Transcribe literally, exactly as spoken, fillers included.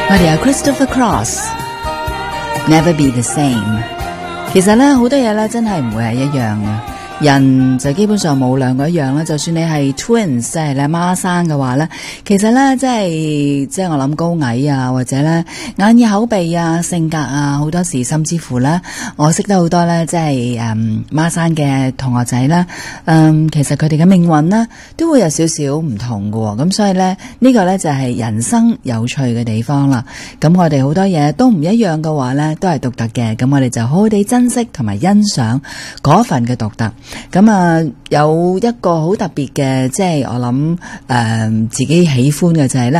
我哋有 Christopher Cross Never Be the Same。 其實咧好多嘢咧真係唔會係一樣嘅，人就基本上冇兩個一樣啦。就算你係 twins 即係你孖生嘅話咧，其實咧即係即係我諗高矮啊，或者咧眼耳口鼻啊、性格啊，好多時甚至乎咧我識得好多咧即係誒孖生嘅同學仔啦，嗯，其實佢哋嘅命運咧都會有少少唔同嘅，咁所以咧呢個咧就係人生有趣嘅地方啦。咁我哋好多嘢都唔一樣嘅話咧，都係獨特嘅，咁我哋就好好地珍惜同埋欣賞嗰份嘅獨特。咁啊，有一個好特別嘅，即係我諗誒、呃、自己喜歡嘅就係咧，